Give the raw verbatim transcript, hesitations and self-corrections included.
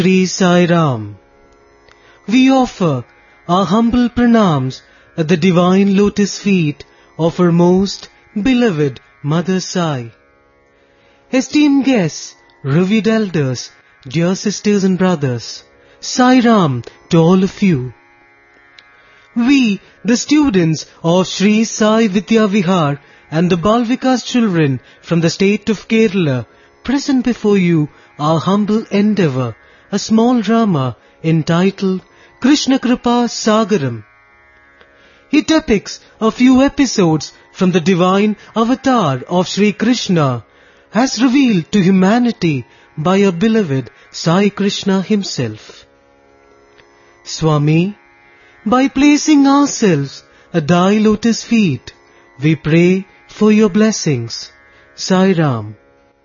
Shri Sai Ram. We offer our humble pranams at the divine lotus feet of our most beloved Mother Sai. Esteemed guests, revered elders, dear sisters and brothers, Sai Ram to all of you. We, the students of Shri Sai Vidya Vihar and the Bal Vikas children from the state of Kerala, present before you our humble endeavour, a small drama entitled Krishna Kripa Sagaram. It depicts a few episodes from the divine avatar of Shri Krishna as revealed to humanity by our beloved Sai Krishna himself. Swami, by placing ourselves at thy lotus feet, we pray for your blessings. Sai Ram.